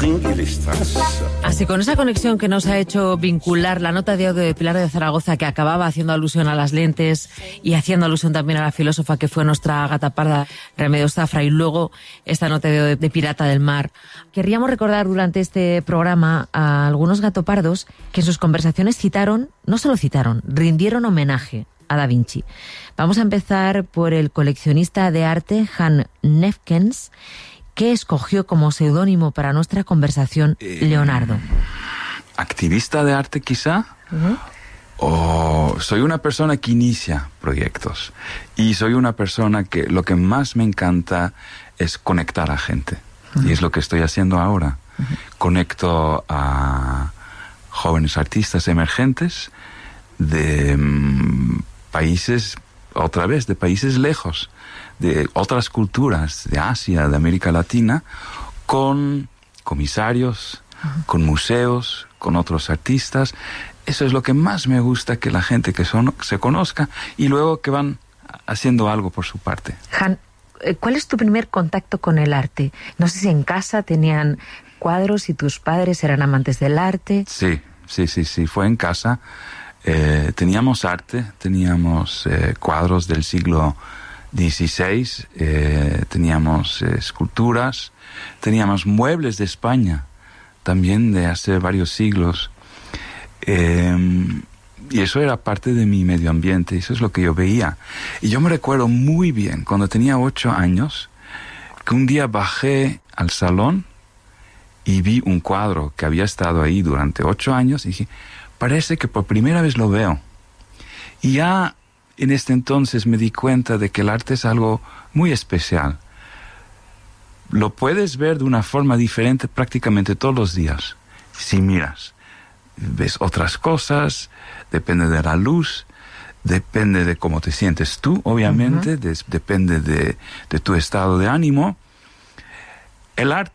Así, con esa conexión que nos ha hecho vincular la nota de audio de Pilar de Zaragoza, que acababa haciendo alusión a las lentes y haciendo alusión también a la filósofa que fue nuestra gata parda, Remedios Zafra, y luego esta nota de audio de Pirata del Mar. Querríamos recordar durante este programa a algunos gatopardos que en sus conversaciones no solo citaron, rindieron homenaje a Da Vinci. Vamos a empezar por el coleccionista de arte Han Nefkens, que escogió como seudónimo para nuestra conversación Leonardo. ¿Activista de arte quizá? Uh-huh. O soy una persona que inicia proyectos y soy una persona que lo que más me encanta es conectar a gente. Uh-huh. Y es lo que estoy haciendo ahora. Uh-huh. Conecto a jóvenes artistas emergentes de países, otra vez, de países lejos, de otras culturas, de Asia, de América Latina, con comisarios, uh-huh, con museos, con otros artistas. Eso es lo que más me gusta, que la gente que se conozca y luego que van haciendo algo por su parte. Han, ¿cuál es tu primer contacto con el arte? No sé si en casa tenían cuadros y tus padres eran amantes del arte. Sí, fue en casa. Teníamos arte, teníamos cuadros del siglo XVI, teníamos esculturas, teníamos muebles de España, también de hace varios siglos. Y eso era parte de mi medio ambiente, eso es lo que yo veía. Y yo me recuerdo muy bien, cuando tenía 8 años, que un día bajé al salón y vi un cuadro que había estado ahí durante 8 años y dije, parece que por primera vez lo veo. Y ya en este entonces me di cuenta de que el arte es algo muy especial. Lo puedes ver de una forma diferente prácticamente todos los días. Si miras, ves otras cosas, depende de la luz, depende de cómo te sientes tú, obviamente, uh-huh, depende de tu estado de ánimo. El arte